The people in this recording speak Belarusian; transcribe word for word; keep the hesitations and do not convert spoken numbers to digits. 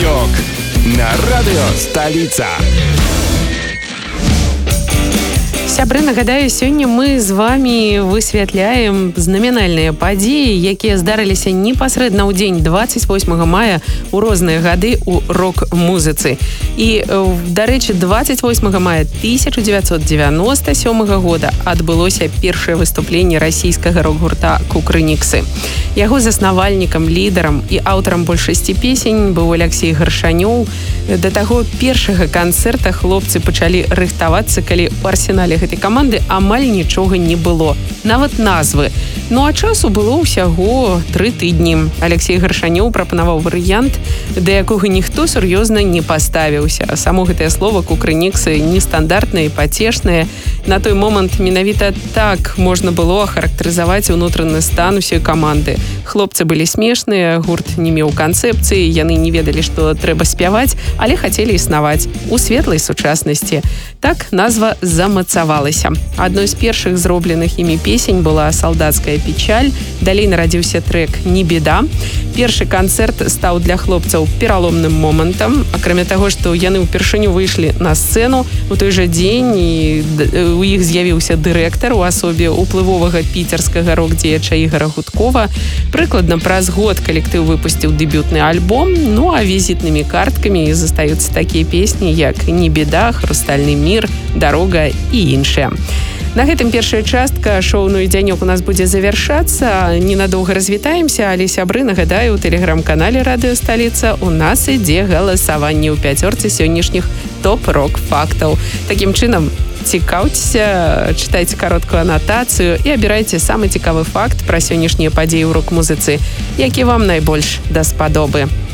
Кавалёк на радыё Сталіца. Сябры, нагадаю, сёння мы з вами высвятляем знамінальныя падзеі, якія здарыліся непасрэдна ў дзень дваццаць восьмага мая у розныя гады ў рок-музыцы. І, дарэчы, дваццаць восьмага мая тысяча дзевяцьсот дзевяноста сёмага года адбылося першае выступленне расійскага рок-гурта «Кукрыниксы». Яго заснавальнікам, лідарам і аўтарам большасці песень быў Алексей Гаршанёў. Да таго першага канцэрта хлопцы пачалі рыхтавацца, калі ў арсенале гэтай каманды амаль нічога не было. Нават назвы. Ну а часу было ўсяго тры тыдні. Алексей Гаршанёў прапанаваў варыянт, да якога ніхто сур'ёзна не паставіўся. Само гэтае слова «Кукрыниксы» нестандартнае і пацешнае. На той момант менавіта так можна было ахарактарызаваць унутраны стан усёй каманды. Хлопцы былі смешныя, гурт не меў канцэпцыі, яны не ведалі, што трэба спяваць, але хацелі існаваць у светлай сучаснасці. Так назва замацавалася. Адной з першых зробленых імі песень была «Салдацкая печаль», далей нарадзіўся трэк «Не беда». Першы канцэрт стаў для хлопцаў пераломным момантам. Акрамя таго, што яны ўпершыню выйшлі на сцэну, у той жа дзень і у іх з'явіўся дырэктар у асобе уплывовага піцерскага рок-дзеяча Ігора Гудкова. Прыкладна праз год калектыў выпусціў дэбютны альбом, ну а візітнымі карткамі застаюцца такія песні, як «Не беда», «Хрустальны мір», «Дарога» і іншыя. На гэтым першая частка шоу «Ну і дзянёк» у нас будзе завяршацца. Ненадоўга развітаемся, але, сябры, нагадаю, у тэлеграм-канале «Радыё Сталіца» у нас ідзе галасаванне ў пяцёрцы сённяшніх топ-рок-фактаў. Такім чынам, цікаўцеся, чытайце кароткую анатацыю і абірайце самы цікавы факт пра сённяшнія падзеі ў рок-музыцы, які вам найбольш даспадобы.